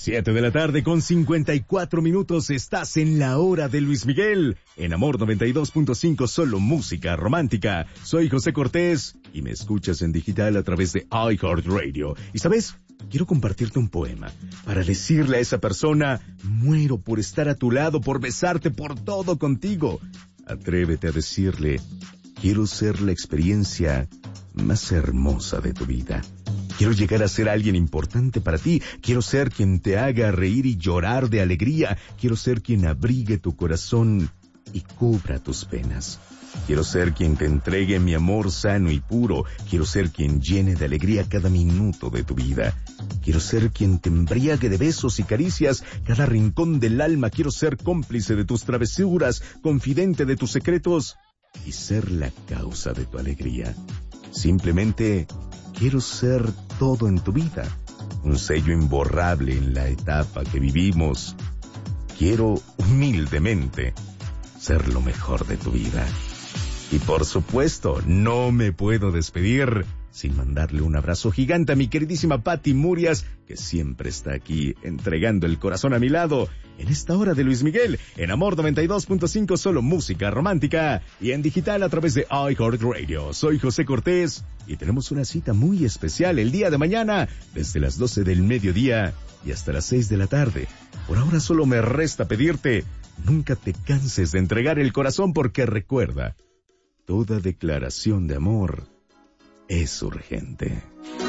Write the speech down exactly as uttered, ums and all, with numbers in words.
Siete de la tarde con cincuenta y cuatro minutos, estás en la hora de Luis Miguel. En Amor noventa y dos punto cinco, solo música romántica. Soy José Cortés y me escuchas en digital a través de iHeartRadio. ¿Y sabes? Quiero compartirte un poema para decirle a esa persona: muero por estar a tu lado, por besarte, por todo contigo. Atrévete a decirle: quiero ser la experiencia más hermosa de tu vida. Quiero llegar a ser alguien importante para ti. Quiero ser quien te haga reír y llorar de alegría. Quiero ser quien abrigue tu corazón y cubra tus penas. Quiero ser quien te entregue mi amor sano y puro. Quiero ser quien llene de alegría cada minuto de tu vida. Quiero ser quien te embriague de besos y caricias cada rincón del alma. Quiero ser cómplice de tus travesuras, confidente de tus secretos y ser la causa de tu alegría. Simplemente quiero ser todo en tu vida, un sello imborrable en la etapa que vivimos. Quiero humildemente ser lo mejor de tu vida. Y por supuesto, no me puedo despedir sin mandarle un abrazo gigante a mi queridísima Pati Murias, que siempre está aquí entregando el corazón a mi lado, en esta hora de Luis Miguel, en Amor noventa y dos punto cinco, solo música romántica, y en digital a través de iHeartRadio. Soy José Cortés, y tenemos una cita muy especial el día de mañana, desde las doce del mediodía y hasta las seis de la tarde. Por ahora solo me resta pedirte: nunca te canses de entregar el corazón, porque recuerda, toda declaración de amor es urgente.